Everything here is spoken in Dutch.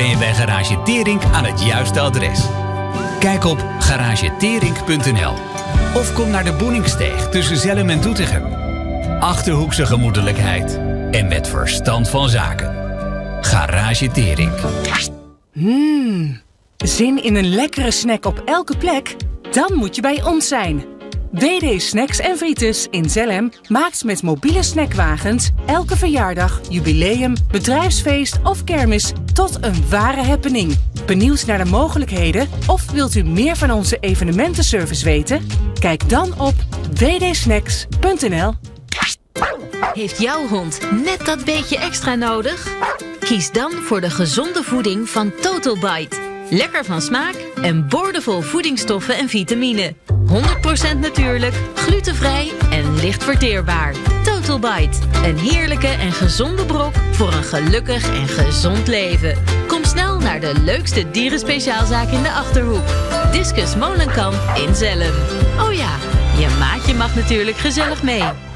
je bij Garage Teringk aan het juiste adres. Kijk op garageteringk.nl of kom naar de Boeningsteeg tussen Zelhem en Doetinchem. Achterhoekse gemoedelijkheid en met verstand van zaken. Garage Teringk. Zin in een lekkere snack op elke plek? Dan moet je bij ons zijn. WD Snacks en Frites in Zelhem maakt met mobiele snackwagens elke verjaardag, jubileum, bedrijfsfeest of kermis tot een ware happening. Benieuwd naar de mogelijkheden of wilt u meer van onze evenementenservice weten? Kijk dan op wdsnacks.nl. Heeft jouw hond net dat beetje extra nodig? Kies dan voor de gezonde voeding van Total Bite. Lekker van smaak en boordevol voedingsstoffen en vitamine. 100% natuurlijk, glutenvrij en licht verteerbaar. Total Bite, een heerlijke en gezonde brok voor een gelukkig en gezond leven. Kom snel naar de leukste dierenspeciaalzaak in de Achterhoek. Discus Molenkamp in Zelhem. Oh ja, je maatje mag natuurlijk gezellig mee.